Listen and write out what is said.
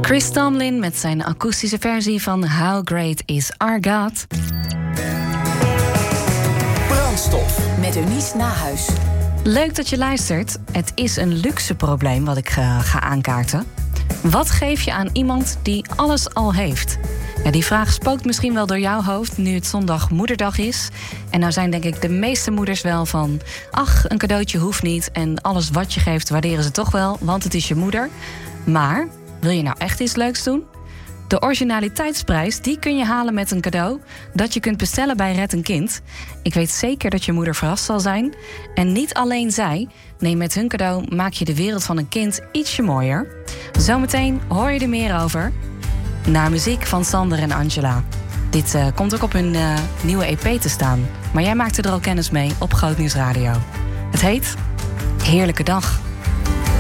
Chris Tomlin met zijn akoestische versie van How Great Is Our God. Brandstof met Eunice Nahuis. Leuk dat je luistert. Het is een luxe probleem wat ik ga aankaarten. Wat geef je aan iemand die alles al heeft? Ja, die vraag spookt misschien wel door jouw hoofd nu het zondag moederdag is. En nou zijn denk ik de meeste moeders wel van... ach, een cadeautje hoeft niet en alles wat je geeft waarderen ze toch wel... want het is je moeder. Maar wil je nou echt iets leuks doen? De originaliteitsprijs die kun je halen met een cadeau... dat je kunt bestellen bij Red een Kind. Ik weet zeker dat je moeder verrast zal zijn. En niet alleen zij. Nee, met hun cadeau maak je de wereld van een kind ietsje mooier. Zometeen hoor je er meer over... naar muziek van Sander en Angela. Dit komt ook op hun nieuwe EP te staan. Maar jij maakte er al kennis mee op Groot Nieuws Radio. Het heet Heerlijke Dag.